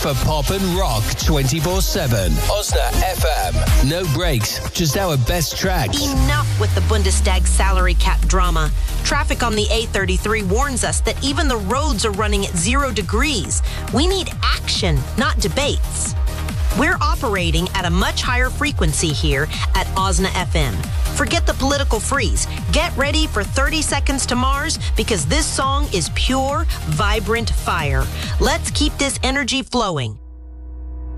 for pop and rock 24/7. Osna FM. No breaks, just our best tracks. Enough with the Bundestag salary cap drama. Traffic on the A33 warns us that even the roads are running at 0 degrees. We need action, not debates. We're operating at a much higher frequency here at Osna FM. Forget the political freeze. Get ready for 30 Seconds to Mars because this song is pure, vibrant fire. Let's keep this energy flowing.